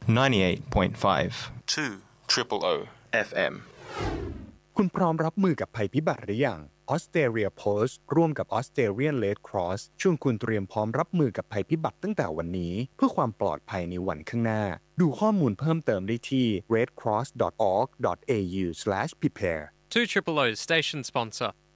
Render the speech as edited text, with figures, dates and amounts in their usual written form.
98.5 2 FM คุณพร้อมรับมือกับภัยพิบัติหรือยัง Australia Post ร่วมกับ Australian Red Cross ชวนคุณเตรียมพร้อมรับมือกับภัยพิบัติตั้งแต่วันนี้เพื่อความปลอดภัยในวันข้างหน้าดูข้อมูลเพิ่มเติมได้ที่ redcross.org.au/prepare 2 Station sponsor